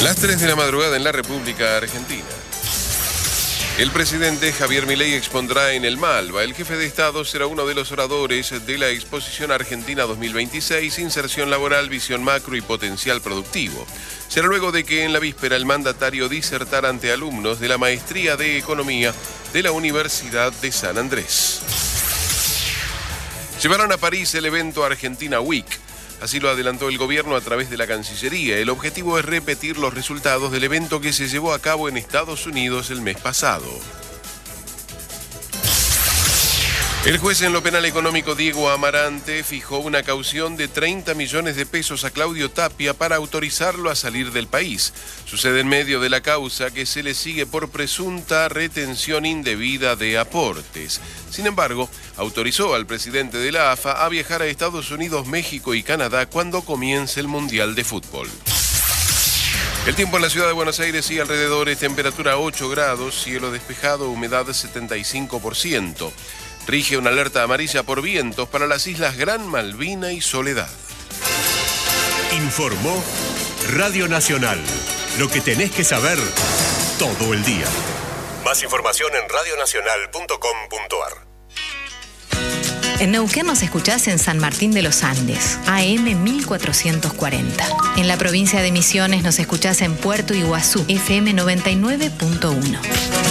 Las 3 de la madrugada en la República Argentina. El presidente Javier Milei expondrá en el Malva. El jefe de Estado será uno de los oradores de la Exposición Argentina 2026, Inserción Laboral, Visión Macro y Potencial Productivo. Será luego de que en la víspera el mandatario disertara ante alumnos de la Maestría de Economía de la Universidad de San Andrés. Llevarán a París el evento Argentina Week. Así lo adelantó el gobierno a través de la Cancillería. El objetivo es repetir los resultados del evento que se llevó a cabo en Estados Unidos el mes pasado. El juez en lo penal económico Diego Amarante fijó una caución de 30 millones de pesos a Claudio Tapia para autorizarlo a salir del país. Sucede en medio de la causa que se le sigue por presunta retención indebida de aportes. Sin embargo, autorizó al presidente de la AFA a viajar a Estados Unidos, México y Canadá cuando comience el Mundial de Fútbol. El tiempo en la ciudad de Buenos Aires y alrededores, temperatura 8 grados, cielo despejado, humedad 75%. Rige una alerta amarilla por vientos para las islas Gran Malvina y Soledad. Informó Radio Nacional. Lo que tenés que saber todo el día. Más información en radionacional.com.ar. En Neuquén nos escuchás en San Martín de los Andes, AM 1440. En la provincia de Misiones nos escuchás en Puerto Iguazú, FM 99.1.